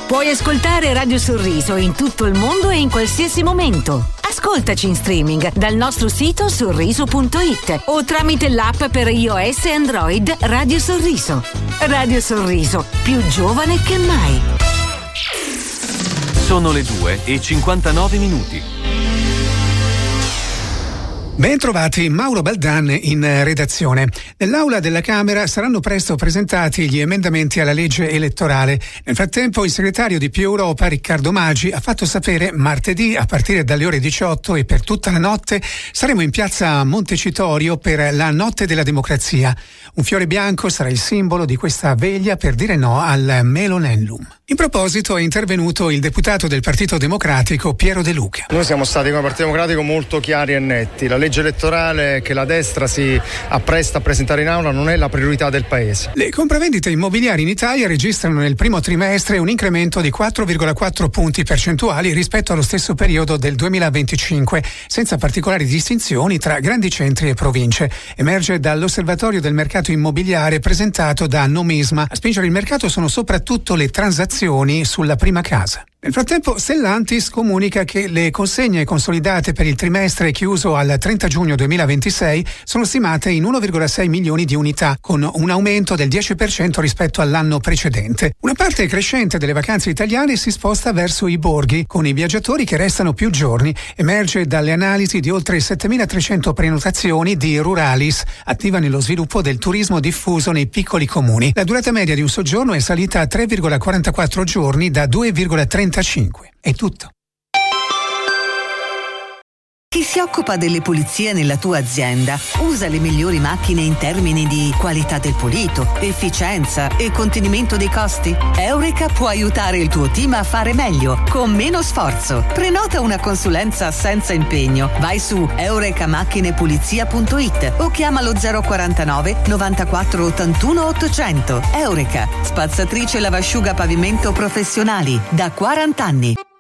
Puoi ascoltare Radio Sorriso in tutto il mondo e in qualsiasi momento. Ascoltaci in streaming dal nostro sito sorriso.it o tramite l'app per iOS e Android Radio Sorriso. Radio Sorriso, più giovane che mai. Sono le 2:59. Ben trovati, Mauro Baldan in redazione. Nell'aula della Camera saranno presto presentati gli emendamenti alla legge elettorale. Nel frattempo il segretario di Più Europa, Riccardo Maggi, ha fatto sapere martedì a partire dalle ore 18 e per tutta la notte saremo in piazza Montecitorio per la Notte della Democrazia. Un fiore bianco sarà il simbolo di questa veglia per dire no al Melonellum. In proposito è intervenuto il deputato del Partito Democratico Piero De Luca. Noi siamo stati come Partito Democratico molto chiari e netti. La legge elettorale che la destra si appresta a presentare in aula non è la priorità del Paese. Le compravendite immobiliari in Italia registrano nel primo trimestre un incremento di 4,4 punti percentuali rispetto allo stesso periodo del 2025, senza particolari distinzioni tra grandi centri e province. Emerge dall'osservatorio del mercato immobiliare presentato da Nomisma. A spingere il mercato sono soprattutto le transazioni sulla prima casa. Nel frattempo Stellantis comunica che le consegne consolidate per il trimestre chiuso al 30 giugno 2026 sono stimate in 1,6 milioni di unità, con un aumento del 10% rispetto all'anno precedente. Una parte crescente delle vacanze italiane si sposta verso i borghi, con i viaggiatori che restano più giorni. Emerge dalle analisi di oltre 7.300 prenotazioni di Ruralis, attiva nello sviluppo del turismo diffuso nei piccoli comuni. La durata media di un soggiorno è salita a 3,44 giorni da 2,35. È tutto. Chi si occupa delle pulizie nella tua azienda usa le migliori macchine in termini di qualità del pulito, efficienza e contenimento dei costi? Eureka può aiutare il tuo team a fare meglio, con meno sforzo. Prenota una consulenza senza impegno. Vai su eurecamachinepulizia.it o chiamalo 049 94 81 800. Eureka, spazzatrice lavasciuga pavimento professionali, da 40 anni.